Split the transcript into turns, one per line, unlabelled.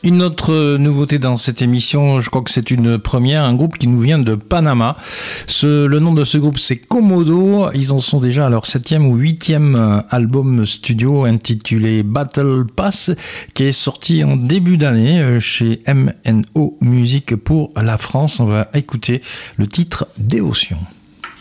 Une autre nouveauté dans cette émission, je crois que c'est une première, un groupe qui nous vient de Panama. Le nom de ce groupe, c'est Komodo. Ils en sont déjà à leur 7e ou 8e album studio intitulé Battle Pass, qui est sorti en début d'année chez MNO Music pour la France. On va écouter le titre Dévotion.